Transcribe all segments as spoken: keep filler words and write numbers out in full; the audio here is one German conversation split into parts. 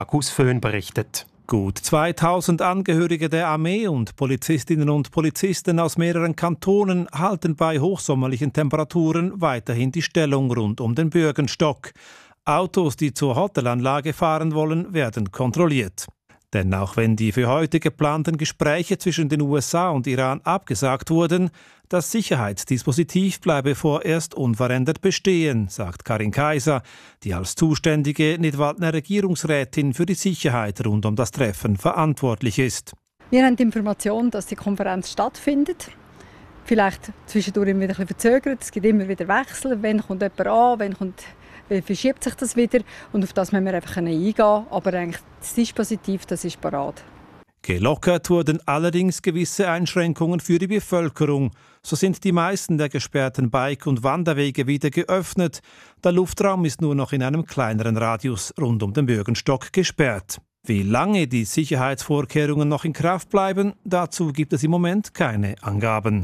Markus Föhn berichtet. Gut zweitausend Angehörige der Armee und Polizistinnen und Polizisten aus mehreren Kantonen halten bei hochsommerlichen Temperaturen weiterhin die Stellung rund um den Bürgenstock. Autos, die zur Hotelanlage fahren wollen, werden kontrolliert. Denn auch wenn die für heute geplanten Gespräche zwischen den U S A und Iran abgesagt wurden, das Sicherheitsdispositiv bleibe vorerst unverändert bestehen, sagt Karin Kaiser, die als zuständige Nidwaldner Regierungsrätin für die Sicherheit rund um das Treffen verantwortlich ist. Wir haben die Information, dass die Konferenz stattfindet. Vielleicht zwischendurch immer wieder ein bisschen verzögert, es gibt immer wieder Wechsel, wann kommt jemand an, wann kommt Wie verschiebt sich das wieder? Und auf das müssen wir einfach eingehen. Aber eigentlich das Dispositiv, das ist parat. Gelockert wurden allerdings gewisse Einschränkungen für die Bevölkerung. So sind die meisten der gesperrten Bike- und Wanderwege wieder geöffnet. Der Luftraum ist nur noch in einem kleineren Radius rund um den Bürgenstock gesperrt. Wie lange die Sicherheitsvorkehrungen noch in Kraft bleiben, dazu gibt es im Moment keine Angaben.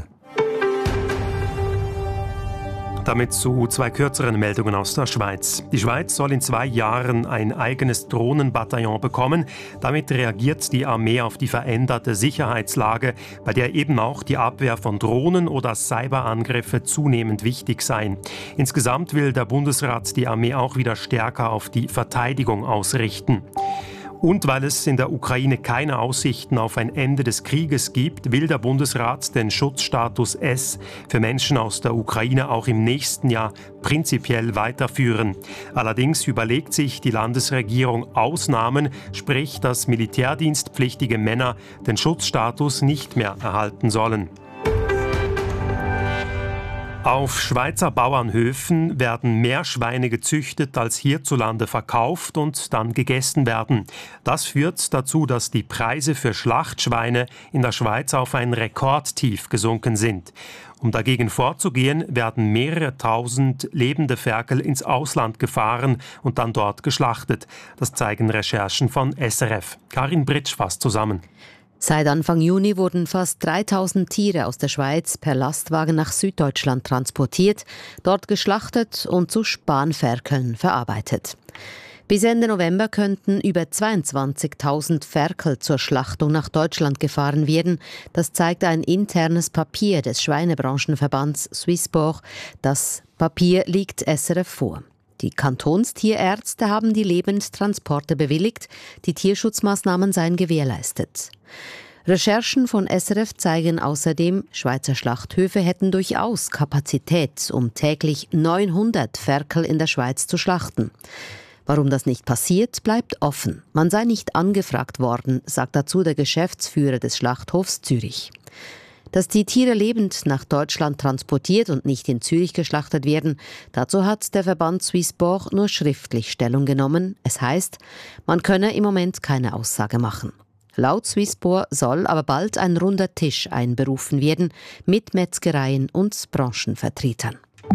Damit zu zwei kürzeren Meldungen aus der Schweiz. Die Schweiz soll in zwei Jahren ein eigenes Drohnenbataillon bekommen. Damit reagiert die Armee auf die veränderte Sicherheitslage, bei der eben auch die Abwehr von Drohnen oder Cyberangriffe zunehmend wichtig seien. Insgesamt will der Bundesrat die Armee auch wieder stärker auf die Verteidigung ausrichten. Und weil es in der Ukraine keine Aussichten auf ein Ende des Krieges gibt, will der Bundesrat den Schutzstatus S für Menschen aus der Ukraine auch im nächsten Jahr prinzipiell weiterführen. Allerdings überlegt sich die Landesregierung Ausnahmen, sprich, dass militärdienstpflichtige Männer den Schutzstatus nicht mehr erhalten sollen. Auf Schweizer Bauernhöfen werden mehr Schweine gezüchtet, als hierzulande verkauft und dann gegessen werden. Das führt dazu, dass die Preise für Schlachtschweine in der Schweiz auf ein Rekordtief gesunken sind. Um dagegen vorzugehen, werden mehrere tausend lebende Ferkel ins Ausland gefahren und dann dort geschlachtet. Das zeigen Recherchen von S R F. Karin Britsch fasst zusammen. Seit Anfang Juni wurden fast dreitausend Tiere aus der Schweiz per Lastwagen nach Süddeutschland transportiert, dort geschlachtet und zu Spanferkeln verarbeitet. Bis Ende November könnten über zweiundzwanzigtausend Ferkel zur Schlachtung nach Deutschland gefahren werden. Das zeigt ein internes Papier des Schweinebranchenverbands Swisspor. Das Papier liegt S R F vor. Die Kantonstierärzte haben die Lebendtransporte bewilligt, die Tierschutzmaßnahmen seien gewährleistet. Recherchen von S R F zeigen außerdem, Schweizer Schlachthöfe hätten durchaus Kapazität, um täglich neunhundert Ferkel in der Schweiz zu schlachten. Warum das nicht passiert, bleibt offen. Man sei nicht angefragt worden, sagt dazu der Geschäftsführer des Schlachthofs Zürich. Dass die Tiere lebend nach Deutschland transportiert und nicht in Zürich geschlachtet werden, dazu hat der Verband Swisspor nur schriftlich Stellung genommen. Es heißt, man könne im Moment keine Aussage machen. Laut Swisspor soll aber bald ein runder Tisch einberufen werden mit Metzgereien und Branchenvertretern.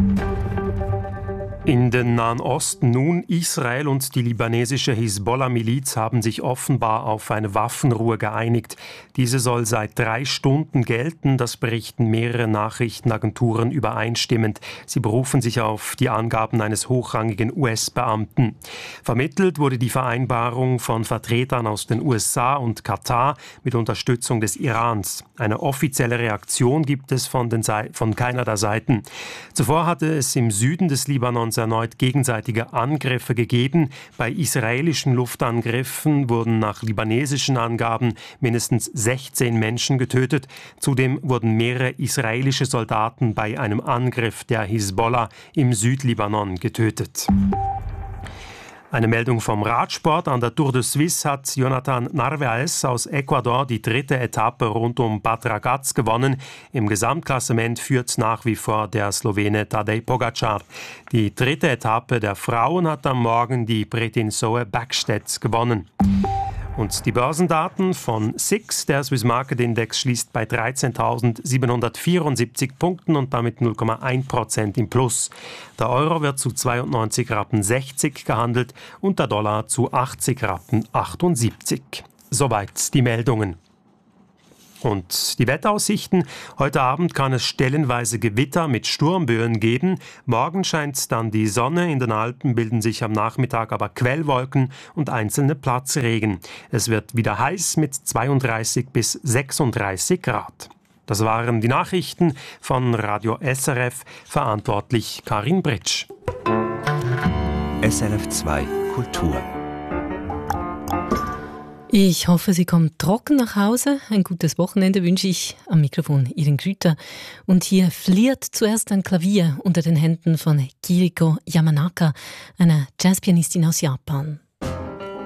In den Nahen Osten nun. Israel und die libanesische Hisbollah-Miliz haben sich offenbar auf eine Waffenruhe geeinigt. Diese soll seit drei Stunden gelten, das berichten mehrere Nachrichtenagenturen übereinstimmend. Sie berufen sich auf die Angaben eines hochrangigen U S-Beamten. Vermittelt wurde die Vereinbarung von Vertretern aus den U S A und Katar mit Unterstützung des Irans. Eine offizielle Reaktion gibt es von, den Seiten, von keiner der Seiten. Zuvor hatte es im Süden des Libanons erneut gegenseitige Angriffe gegeben. Bei israelischen Luftangriffen wurden nach libanesischen Angaben mindestens sechzehn Menschen getötet. Zudem wurden mehrere israelische Soldaten bei einem Angriff der Hisbollah im Südlibanon getötet. Eine Meldung vom Radsport. An der Tour de Suisse hat Jonathan Narvaez aus Ecuador die dritte Etappe rund um Bad Ragaz gewonnen. Im Gesamtklassement führt nach wie vor der Slowene Tadej Pogačar. Die dritte Etappe der Frauen hat am Morgen die Britin Zoe Bäckstedt gewonnen. Und die Börsendaten von S I X, der Swiss Market Index, schließt bei dreizehntausendsiebenhundertvierundsiebzig Punkten und damit null Komma eins Prozent im Plus. Der Euro wird zu zweiundneunzig Rappen sechzig gehandelt und der Dollar zu achtzig Rappen achtundsiebzig. Soweit die Meldungen. Und die Wetteraussichten: Heute Abend kann es stellenweise Gewitter mit Sturmböen geben. Morgen scheint dann die Sonne. In den Alpen bilden sich am Nachmittag aber Quellwolken und einzelne Platzregen. Es wird wieder heiß mit zweiunddreißig bis sechsunddreißig Grad. Das waren die Nachrichten von Radio S R F, verantwortlich Karin Britsch. S R F zwei Kultur. Ich hoffe, Sie kommen trocken nach Hause. Ein gutes Wochenende wünsche ich. Am Mikrofon Ihren Grüter. Und hier fliert zuerst ein Klavier unter den Händen von Kiriko Yamanaka, einer Jazzpianistin aus Japan.